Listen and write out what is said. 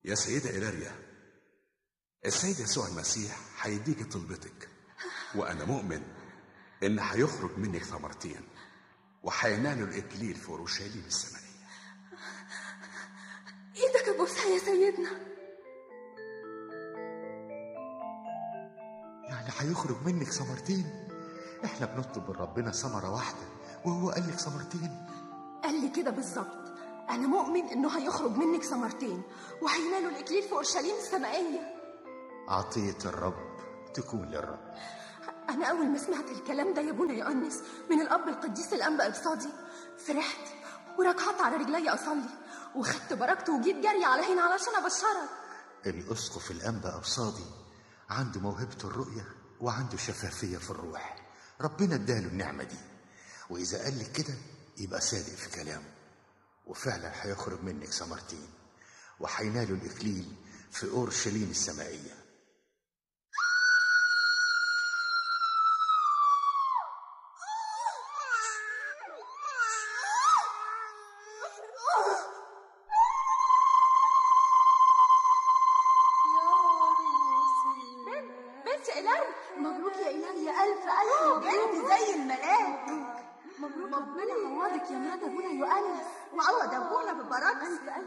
يا سيدة إيلاريا، السيد يسوع المسيح هيديكي طلبتك، وأنا مؤمن إن هيخرج منك ثمرتين وهينالوا الإكليل في أورشليم السمائية. إيدك أبوسها يا سيدنا. يعني هيخرج منك ثمرتين؟ احنا بنطلب من ربنا ثمرة واحدة وهو قال لك ثمرتين. قال لي كده بالظبط. أنا مؤمن إنه هيخرج منك ثمرتين وهينالوا الإكليل في أورشليم السمائية. عطية الرب تكون للرب. أنا أول ما سمعت الكلام ده يا ابونا يؤنس من الأب القديس الأنبا إبصادي فرحت وركعت على رجلي أصلي وخدت بركته وجيت جري على هنا علشان أبشرك. الأسقف الأنبا إبصادي عنده موهبة الرؤية وعنده شفافية في الروح، ربنا اداله النعمة دي، وإذا قال لك كده يبقى صادق في كلامه، وفعلا هيخرج منك ثمرتين وهينالوا الإكليل في أورشليم السمائية. بنت إيلاريا، مبروك يا إيلاريا، ألف بنت زي الملاك. مبروك، ربنا يعوضك يا مرات أبونا يؤنس وعوض أبونا ببركة.